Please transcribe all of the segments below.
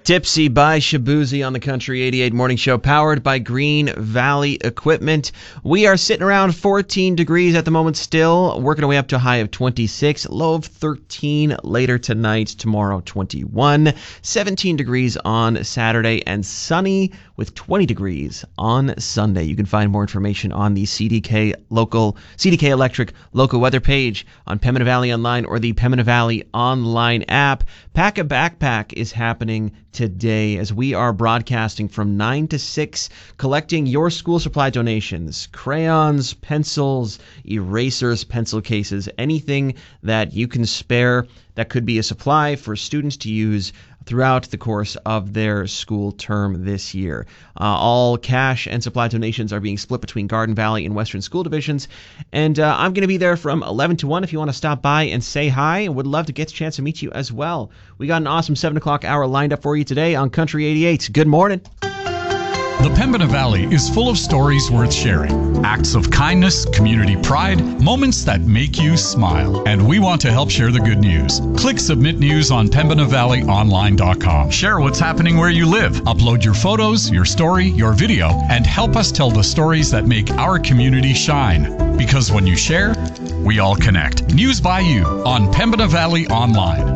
Tipsy by Shabuzi on the Country 88 Morning Show, powered by Green Valley Equipment. We are sitting around 14 degrees at the moment still, working our way up to a high of 26, low of 13 later tonight, tomorrow 21, 17 degrees on Saturday, and sunny with 20 degrees on Sunday. You can find more information on the CDK Electric local weather page on Pembina Valley Online or the Pembina Valley Online app. Pack a Backpack is happening today as we are broadcasting from 9 to 6, collecting your school supply donations, crayons, pencils, erasers, pencil cases, anything that you can spare that could be a supply for students to use throughout the course of their school term this year. All cash and supply donations are being split between Garden Valley and Western School Divisions, and I'm going to be there from 11 to 1 if you want to stop by and say hi, and would love to get a chance to meet you as well. We got an awesome 7 o'clock hour lined up for you today on Country 88. Good morning. The Pembina Valley is full of stories worth sharing. Acts of kindness, community pride, moments that make you smile. And we want to help share the good news. Click Submit News on PembinaValleyOnline.com. Share what's happening where you live. Upload your photos, your story, your video, and help us tell the stories that make our community shine. Because when you share, we all connect. News by you on Pembina Valley Online.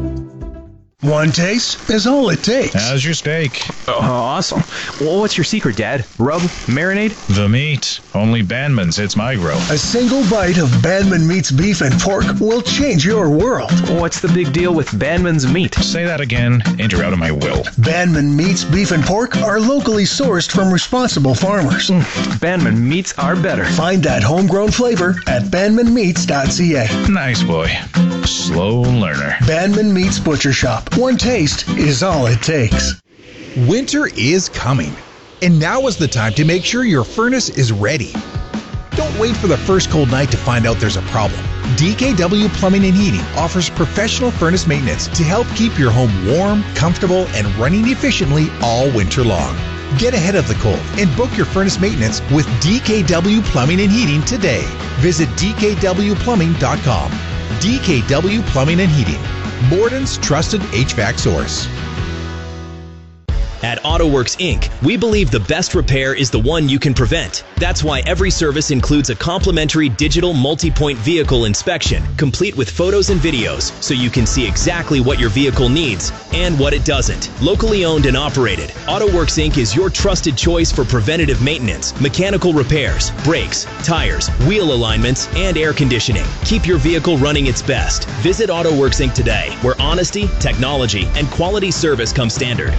One taste is all it takes. How's your steak? Oh, awesome. Well, what's your secret, Dad? Rub? Marinade? The meat. Only Bandman's hits my grill. A single bite of Bandman Meat's beef and pork will change your world. What's the big deal with Bandman's meat? Say that again, and you're out of my will. Bandman Meat's beef and pork are locally sourced from responsible farmers. Bandman meats are better. Find that homegrown flavor at bandmanmeats.ca. Nice boy. Slow learner. Bandman Meats Butcher Shop. One taste is all it takes. Winter is coming, and now is the time to make sure your furnace is ready. Don't wait for the first cold night to find out there's a problem. DKW Plumbing and Heating offers professional furnace maintenance to help keep your home warm, comfortable, and running efficiently all winter long. Get ahead of the cold and book your furnace maintenance with DKW Plumbing and Heating today. Visit dkwplumbing.com. DKW Plumbing and Heating, Borden's trusted HVAC source. At AutoWorks Inc., we believe the best repair is the one you can prevent. That's why every service includes a complimentary digital multi-point vehicle inspection, complete with photos and videos, so you can see exactly what your vehicle needs and what it doesn't. Locally owned and operated, AutoWorks Inc. is your trusted choice for preventative maintenance, mechanical repairs, brakes, tires, wheel alignments, and air conditioning. Keep your vehicle running its best. Visit AutoWorks Inc. today, where honesty, technology, and quality service come standard.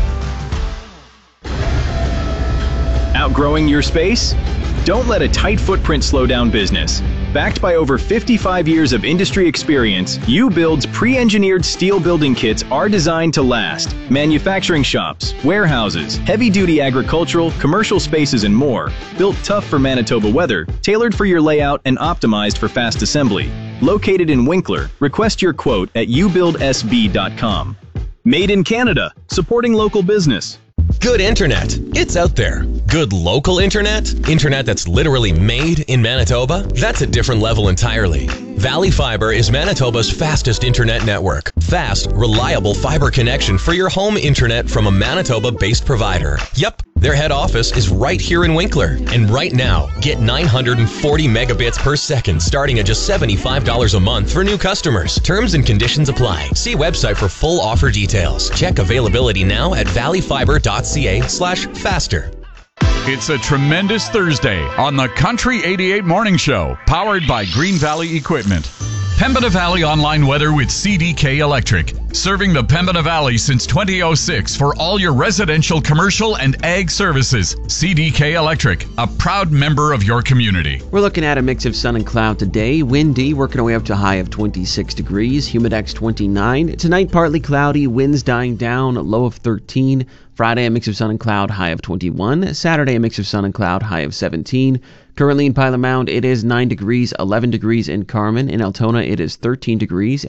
Outgrowing your space? Don't let a tight footprint slow down business. Backed by over 55 years of industry experience, U-Build's pre-engineered steel building kits are designed to last. Manufacturing shops, warehouses, heavy-duty agricultural, commercial spaces, and more. Built tough for Manitoba weather, tailored for your layout, and optimized for fast assembly. Located in Winkler, request your quote at ubuildsb.com. Made in Canada, supporting local business. Good internet. It's out there. Good local internet? Internet that's literally made in Manitoba? That's a different level entirely. Valley Fiber is Manitoba's fastest internet network. Fast, reliable fiber connection for your home internet from a Manitoba-based provider. Yep, their head office is right here in Winkler. And right now, get 940 megabits per second starting at just $75 a month for new customers. Terms and conditions apply. See website for full offer details. Check availability now at valleyfiber.ca/faster. It's a tremendous Thursday on the Country 88 Morning Show, powered by Green Valley Equipment. Pembina Valley Online Weather with CDK Electric. Serving the Pembina Valley since 2006 for all your residential, commercial, and ag services. CDK Electric, a proud member of your community. We're looking at a mix of sun and cloud today. Windy, working our way up to a high of 26 degrees. Humidex 29. Tonight, partly cloudy. Winds dying down. Low of 13. Friday, a mix of sun and cloud. High of 21. Saturday, a mix of sun and cloud. High of 17. Currently in Pilot Mound, it is 9 degrees, 11 degrees in Carmen. In Altona, it is 13 degrees.